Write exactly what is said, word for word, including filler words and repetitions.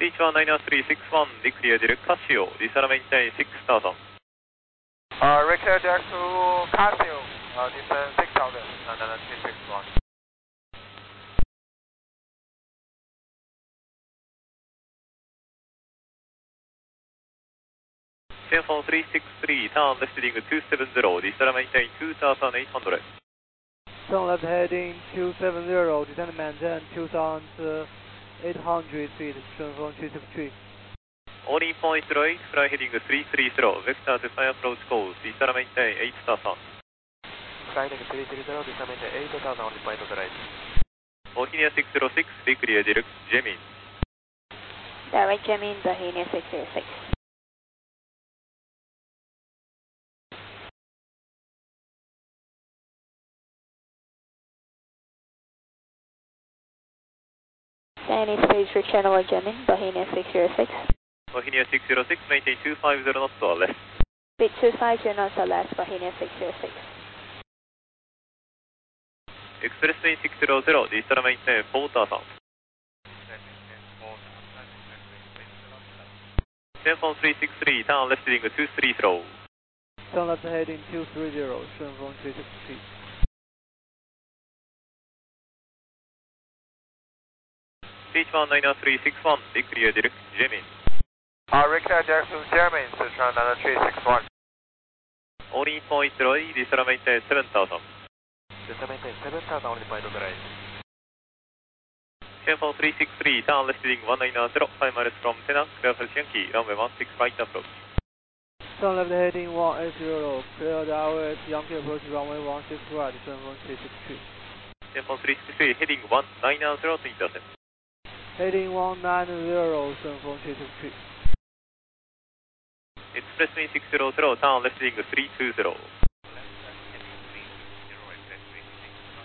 H one nine three six one, declare direct Casio, descend maintain six thousand. Uh, declare direct to Casio, uh, descend six thousand, nine three six one. Airphone three six three, turn left heading two seven zero, descend maintain two thousand eight hundred. Turn left heading two seven zero, descend maintain two thousand eight hundred feet, 顺风 three six three. Only point zero eight, fly heading three three zero, vector to fire approach course, descend maintain eight thousand. Fly heading three three zero, descend maintain eight thousand, only point zero eight. Bohemia six zero six, declare direct Gemin. Direct Gemin, Bohemia six zero six. Any space for channel Gemin, Bohemia six zero six. Bohemia six zero six, maintain two five zero knots or less. Speed two five zero knots or less, Bohemia six zero six. Expressway six zero zero, descend maintain four thousand. Airphone three six three, turn left heading two three zero. Turn left heading two three zero, 顺风 three six three. H one nine three six one, declare direct Gemin. Uh, declare direct to Gemin, Sichuan nine three six one. Only point zero eight, descend maintain seven thousand. Descend maintain seven thousand, only point zero eight. Airphone three six three, turn left heading one nine zero, five miles from Penang, clear for Yankee, runway one six right approach. Turn left heading one eight zero, clear the R S Yankee approach runway one six right, 顺风 three six three. Airphone three six three, heading one nine zero to intercept. Heading one nine zero, 顺风 three six three. Expressway six zero zero, turn left heading three two zero.